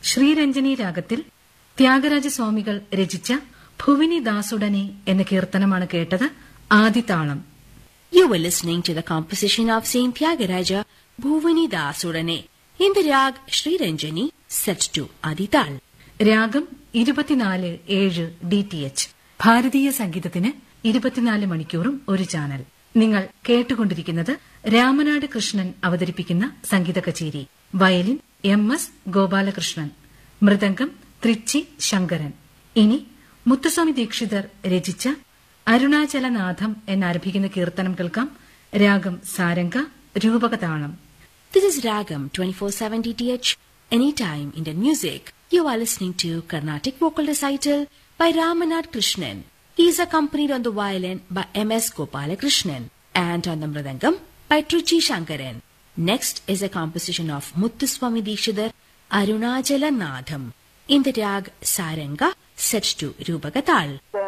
ശ്രീരഞ്ജനി രാഗത്തിൽ ത്യാഗരാജസ്വാമികൾ രചിച്ച ഭുവിനി ദാസുടനെ എന്ന കീർത്തനമാണ് കേട്ടത്. ആദിതാളം. You were listening to the composition of Saint Tyagaraja, Bhuvani Dasudane, in the rag Sri Ranjani, set to Adital. രാഗം 24/7 DTH. ഭാരതീയ സംഗീതത്തിന് 24 മണിക്കൂറും ഒരു ചാനൽ. നിങ്ങൾ കേട്ടുകൊണ്ടിരിക്കുന്നത് രാമനാട് കൃഷ്ണൻ അവതരിപ്പിക്കുന്ന സംഗീത കച്ചേരി. Violin MS Gopalakrishnan, mridangam Trichy Sankaran. ഇനി മുത്തുസ്വാമി ദീക്ഷിതർ രചിച്ച അരുണാചലനാഥം എന്നാരംഭിക്കുന്ന കീർത്തനം കേൾക്കാം. രാഗം സാരംഗ, രൂപകതാളം. This is Ragam 24/7 DTH, anytime Indian music. You are listening to Carnatic vocal recital by Ramanad Krishnan. He is accompanied on the violin by MS Gopalakrishnan and on the mridangam by Truchi Shankaran. Next is a composition of Muthuswami Dikshidhar, Arunachala Nadham, in the rag Saranga, set to Rupagatal.